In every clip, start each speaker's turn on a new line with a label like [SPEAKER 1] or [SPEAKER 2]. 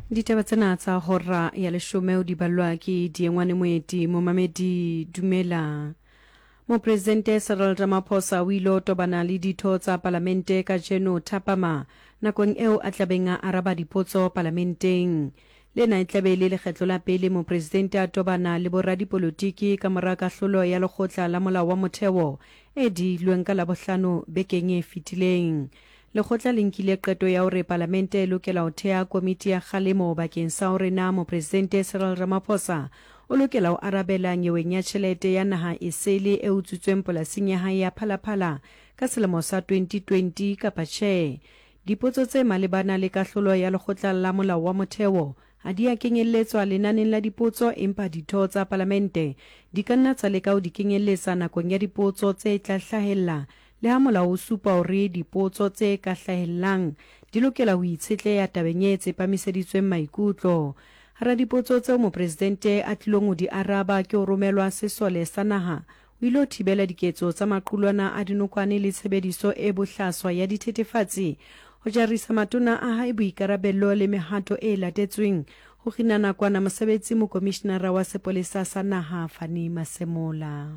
[SPEAKER 1] Ditaba tsena tsa hora ya leshome o di balwa ke Diengwane Moeti Momamedi Dumela. Mopresidente Cyril Ramaphosa o ile tobana le ditho tsa parlamente ka jeno thapama nakong eo a tlabeng a araba dipotso parlamenteng. Lena e tlabe le lekgetlo la pele mopresidente a tobana le boradipolotiki ka mora kahlolo ya lekgotla la molao wa motheo e dilweng ka Labohlano bekeng e fetileng. Lekgotla le nkile qeto ya hore parlamente e lokela ho thea komiti ya kgalemo bakeng sa hore na mopresidente Cyril Ramaphosa o lokela ho arabela nyeweng ya tjhelete ya naha e sele e utsutsweng polasing ya hae ya Phalaphala ka selemo sa 2020 kapa tjhe. Dipotso tse malebana le kahlolo ya lekgotla la molao wa motheo ha di a kenyelletswa lenaneng la dipotso, empa ditho tsa parlamente di ka nna tsa leka ho di kenyelletsa nakong ya dipotso tse tla hlahella, le ha molao o supa hore dipotso tse ka hlahellang di lokela ho itshetleha tabeng e tsepamiseditsweng maikutlo. Hara dipotso tseo mopresidente a tlilong ho di araba ke ho romelwa sesole sa naha, o ile ho thibela diketso tsa maqulwana a dinokwane le tshebediso e bohlaswa ya dithethefatsi, ho jarisa matona a hae boikarabello le mehato e latetsweng ho kgina nakwana mosebetsi mokomishenara wa sepolesa sa naha Fani Masemola.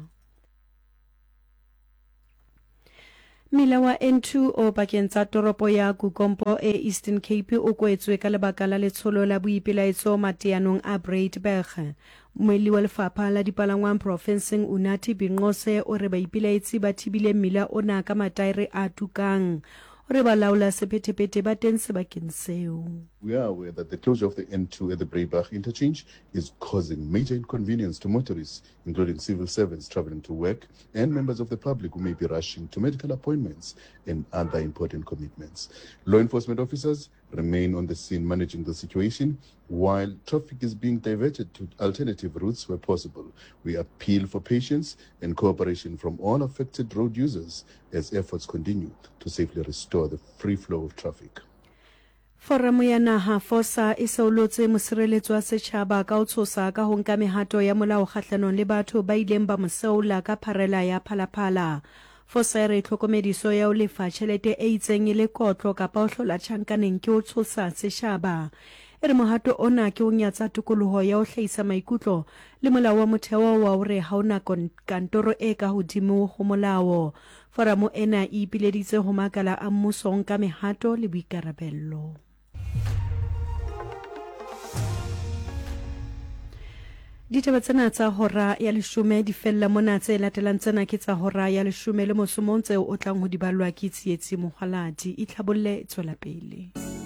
[SPEAKER 1] Mmila wa N2 o pakeng tsa toropo ya Kukompo e Eastern Cape o kwetswe ka lebaka la letsholo la boipelaetso mateyanong a Breitbach. Moeli wa lefapha la dipalangwang profenseng Unathi Binqose o re baipelaetsi ba thibile mmila ona ka mataere a tukang. O re ba laola sephethephethe ba teng sebakeng seo.
[SPEAKER 2] We are aware that the closure of the N2 at the Breitbach interchange is causing major inconvenience to motorists, including civil servants traveling to work and members of the public who may be rushing to medical appointments and other important commitments. Law enforcement officers remain on the scene managing the situation, while traffic is being diverted to alternative routes where possible. We appeal for patience and cooperation from all affected road users as efforts continue to safely restore the free flow of traffic.
[SPEAKER 1] Foramu ya naha Fosa e saolotse mosireletso wa setjhaba ka ho tshosa ka ho nka mehato ya molao kgahlanong le batho ba ileng ba moseola ka pharela ya Phalaphala. Fosa re tlhokomediso ya ho lefa tjhelete e itseng le kotlo kapa ho hlola tjhankaneng ke ho tshosa setjhaba. E re mohato ona ke ho nyatsa tokoloho ya ho hlahisa maikutlo le molao wa motheo wa hore ha ona kantoro e ka hodimo ho molao. Foramu ena e ipileditse ho makala a mmuso nka mehato le boikarabello. Ditaba tsena tsa hora ya leshome di fella mona tse latelang tsena ke tsa hora ya leshome le mosomong tseo o tlang ho di balwa ke tsietsi mohwaladi itlhabolle tswela pele.